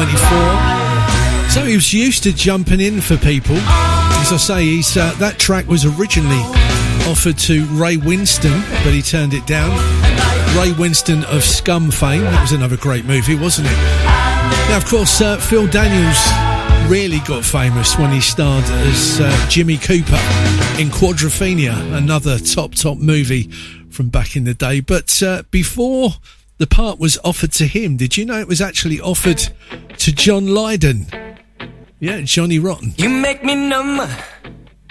1994. So he was used to jumping in for people. As I say, that track was originally offered to Ray Winston, but he turned it down. Ray Winston of Scum fame. That was another great movie, wasn't it? Now, of course, Phil Daniels really got famous when he starred as Jimmy Cooper in Quadrophenia, another top movie from back in the day. But before the part was offered to him, did you know it was actually offered to John Lydon? Yeah, Johnny Rotten. You make me numb,